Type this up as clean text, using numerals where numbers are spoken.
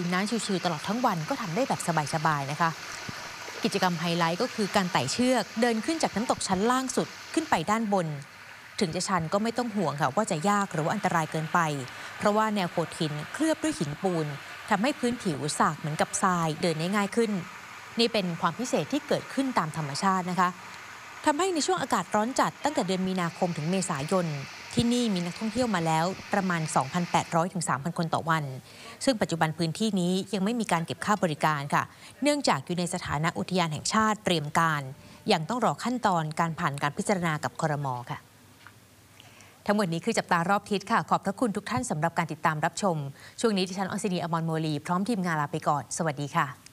น้ำชิวๆตลอดทั้งวันก็ทำได้แบบสบายๆนะคะกิจกรรมไฮไลท์ก็คือการไต่เชือกเดินขึ้นจากน้ำตกชั้นล่างสุดขึ้นไปด้านบนถึงจะชันก็ไม่ต้องห่วงค่ะว่าจะยากหรือว่าอันตรายเกินไปเพราะว่าแนวโขดหินเคลือบด้วยหินปูนทำให้พื้นผิวสากเหมือนกับทรายเดินได้ง่ายขึ้นนี่เป็นความพิเศษที่เกิดขึ้นตามธรรมชาตินะคะทำให้ในช่วงอากาศร้อนจัดตั้งแต่เดือนมีนาคมถึงเมษายนที่นี่มีนักท่องเที่ยวมาแล้วประมาณ 2,800 ถึง 3,000 คนต่อวันซึ่งปัจจุบันพื้นที่นี้ยังไม่มีการเก็บค่าบริการค่ะเนื่องจากอยู่ในสถานะอุทยานแห่งชาติเตรียมการยังต้องรอขั้นตอนการผ่านการพิจารณากับครม.ค่ะทั้งหมดนี้คือจับตารอบทิศค่ะขอบพระคุณทุกท่านสำหรับการติดตามรับชมช่วงนี้ดิฉันอศินี อมรโมลีพร้อมทีมงานลาไปก่อนสวัสดีค่ะ